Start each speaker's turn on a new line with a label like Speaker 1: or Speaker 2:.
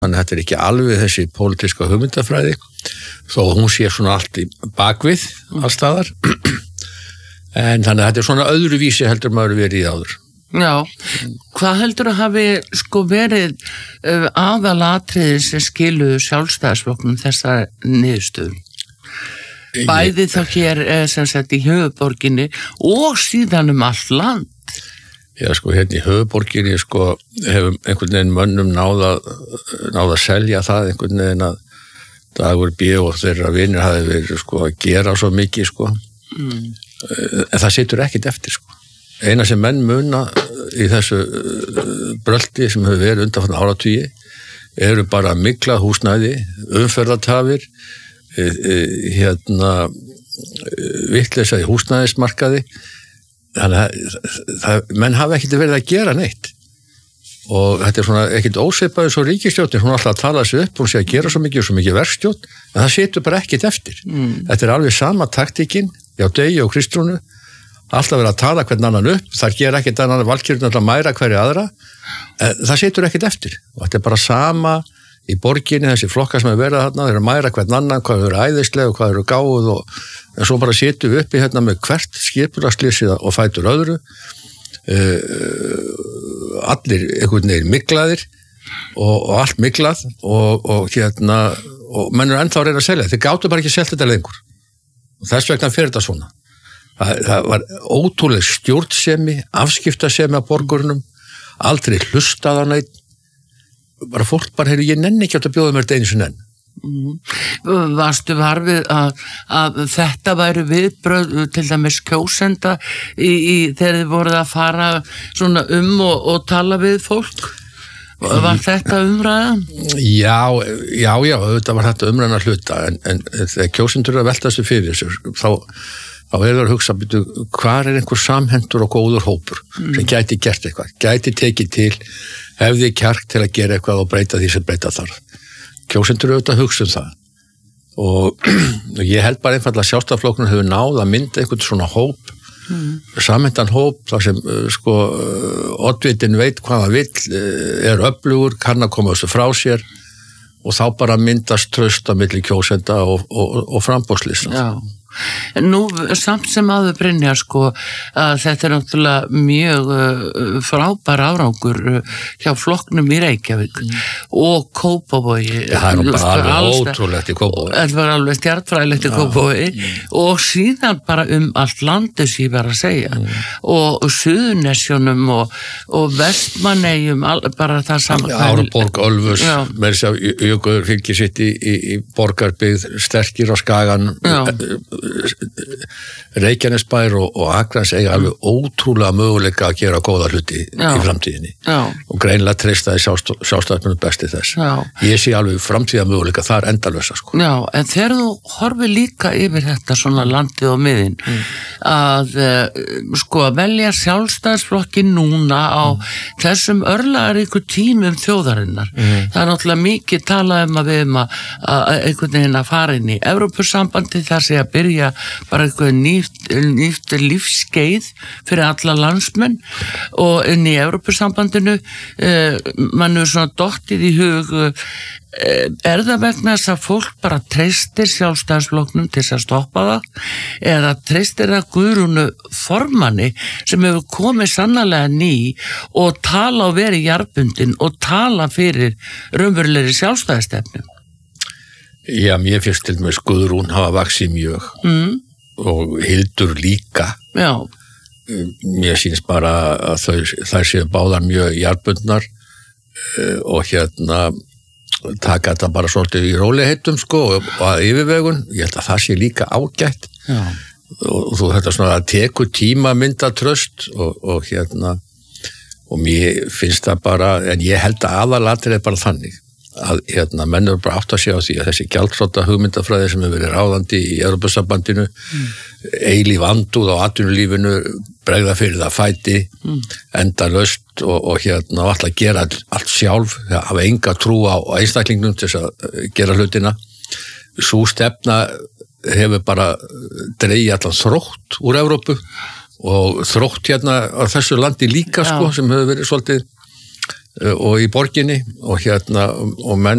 Speaker 1: þannig að þetta ekki alveg þessi pólitíska hugmyndafræði, þó hún sé svona allt í bakvið allstaðar, en þannig að þetta svona öðruvísi heldur maður verið í áður.
Speaker 2: Já, hvað heldur að hafi verið aðalatriði sem skiluðu Sjálfstæðisflokknum þessa niðurstöðu? Bæði þá hér sem sagt í höfuðborginni og síðan allt land.
Speaker 1: Já, hérna í höfuðborginni, hefur einhvern veginn mönnum náð að selja það einhvern veginn að Dagur B. og þeirra vinir hafi verið, að gera svo mikið, En það situr ekkert eftir, Eina sem menn muna í þessu brölti sem hefur verið undanfarna áratugi eru bara miklað húsnæði, umferðartafir, vitleysa í húsnæðismarkaði, þannig að menn hafa ekkert verið að gera neitt og þetta svona ekkert ósveipaður svo ríkisstjórnin, hún alltaf að tala sig upp, hún sé að gera svo mikið verkstjórn, en það situr bara ekkert eftir. Þetta alveg sama taktíkin hjá Degi og Kristrúnu, alltaf verið að tala hvern annan upp, það ger ekkert annan valkjörn að mæra hverju aðra, það situr ekkert eftir og þetta bara sama í borginni, þessi flokkar sem verið þarna, þeir eru að mæra hvern annan, hvað eru æðislega og hvað eru gáð en svo bara situm við uppi með hvert skipulagslýsið og fætur öðru, allir einhvern veginn miklaðir og allt miklað og menn eru ennþá að reyna að selja, þeir gátu bara ekki að selja þetta lengur og þess vegna fer þetta svona. Það var ótrúleg stjórnsemi, afskiptasemi af borgurunum, aldrei hlustað á neitt, bara fólk ég nenni ekki að bjóða mér þetta einu sinni enn.
Speaker 2: Varstu varfið að þetta væri viðbrögð til dæmis kjósenda þegar þið voruð að fara svona og tala við fólk? Var þetta umræðan? Já,
Speaker 1: þetta var þetta umræðan hluta en þegar kjósendur að velta sig fyrir þessu, þá það að hugsa, hvar einhver samhentur og góður hópur sem gæti gert eitthvað, gæti tekið til, hefði kjark til að gera eitthvað og breyta því sem breyta þarf. Kjósendur auðvitað hugsa það og ég held bara einfallega að Sjálfstæðisflokkurinn hefur náð að mynda einhvern svona hóp, samhentan hóp, þar sem oddvitinn veit hvað hann vill, öflugur, kann að koma þessu frá sér og þá bara myndast traust á milli kjósenda og framboðslista.
Speaker 2: Já. Nú, samt sem áður Brynjar, að þetta náttúrulega mjög frábær árangur hjá flokknum í Reykjavík og Kópavogi.
Speaker 1: Það er nú bara alveg ótrúlegt í Kópavogi.
Speaker 2: Það var alveg stjarnfræðilegt í Kópavogi og síðan bara allt landið sem ég var að segja og Suðurnesjunum og Vestmannaeyjum, bara það saman.
Speaker 1: Árborg, Ölfus, með þess að Jökull fylgir sitt í borgarbyggð, sterkir á Skagan, Reykjanesbær og Akranes eiga alveg ótrúlega möguleika að gera góða hluti í framtíðinni og greinlega treystaði Sjálfstæðismönnum besti þess. Ég sé alveg framtíða möguleika þar endalösa.
Speaker 2: Já, en þegar þú horfir líka yfir þetta svona landið og miðin að að velja Sjálfstæðisflokkin núna á þessum örlagaríku tímum þjóðarinnar. Það er náttúrulega mikið talað að við að einhvern veginn að fara inn í Evrópusambandi, þar sé að byrja bara eitthvað nýtt lífskeið fyrir alla landsmenn og inn í Evrópusambandinu mann er svona dottið í hug er það vegna þess að fólk bara treystir Sjálfstæðisflokknum til að stoppa það eða treystir það Guðrúnu formanni sem hefur komið sannarlega ný og tala og verið jarðbundin og tala fyrir raunverulegri sjálfstæðisstefnu?
Speaker 1: Já, mér finnst til dæmis Guðrún hafa vaxið mjög og Hildur líka.
Speaker 2: Já.
Speaker 1: Mér sýnist bara að þær séu báðar mjög jarðbundnar og taka þetta bara svolítið í rólegheitum og að yfirvegun. Ég held að það sé líka ágætt.
Speaker 2: Já.
Speaker 1: Og þú þetta svona að tekur tíma mynda tröst og mér finnst það bara, en ég held að aðalatrið er bara þannig að menn eru bara átt að sjá því að þessi gjaldþrota hugmyndafræði sem hefur verið ráðandi í Evrópusambandinu, eilíf andúð á atvinnulífinu, bregða fyrir það fæti, endalaust og alltaf gera allt sjálf, hafa enga trú á einstaklingnum til þess að gera hlutina. Sú stefna hefur bara dregið allan þrótt úr Evrópu og þrótt á þessu landi líka sem hefur verið svolítið og í borginni og menn